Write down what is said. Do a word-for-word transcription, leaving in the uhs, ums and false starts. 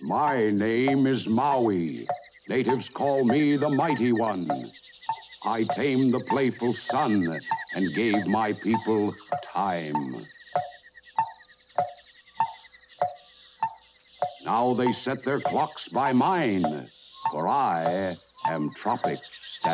My name is Maui. Natives call me the Mighty One. I tamed the playful sun and gave my people time. Now they set their clocks by mine, for I am Tropic Standard.